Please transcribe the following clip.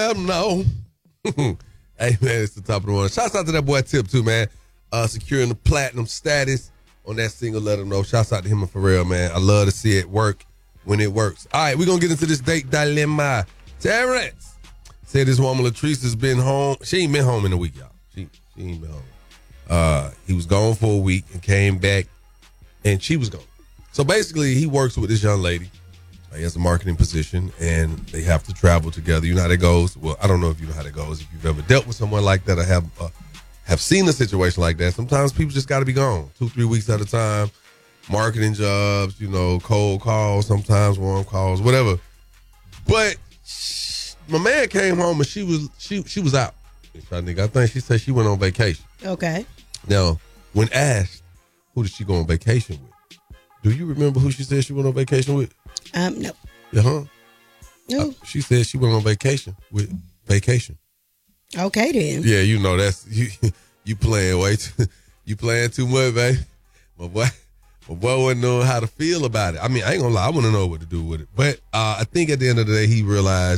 let them know. Hey, man, it's the top of the morning. Shouts out to that boy Tip, too, man. Securing the platinum status on that single, let him know. Shouts out to him and Pharrell, man. I love to see it work when it works. All right, we're going to get into this date dilemma. Terrence said this woman, Latrice, has been home. She ain't been home in a week, y'all. She ain't been home. He was gone for a week and came back, and she was gone. So basically, he works with this young lady. He has a marketing position, and they have to travel together. You know how that goes? Well, I don't know if you know how that goes. If you've ever dealt with someone like that or have seen a situation like that, sometimes people just got to be gone 2-3 weeks at a time. Marketing jobs, cold calls, sometimes warm calls, whatever. But my man came home, and she was out. I think she said she went on vacation. Okay. Now, when asked, who did she go on vacation with? Do you remember who she said she went on vacation with? No. Uh-huh. No. She said she went on vacation with Vacation. Okay, then. Yeah, that's you playing you playing too much, baby. My boy wasn't knowing how to feel about it. I mean, I ain't gonna lie, I want to know what to do with it. But I think at the end of the day, he realized